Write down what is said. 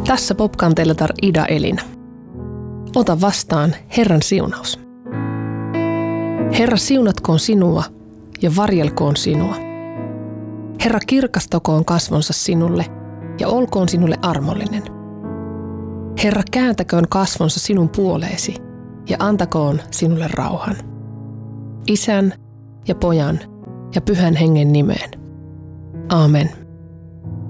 Tässä Popkanteletar Ida Elina. Ota vastaan Herran siunaus. Herra siunatkoon sinua ja varjelkoon sinua. Herra kirkastakoon kasvonsa sinulle ja olkoon sinulle armollinen. Herra kääntäköön kasvonsa sinun puoleesi ja antakoon sinulle rauhan. Isän ja Pojan ja Pyhän Hengen nimeen. Aamen.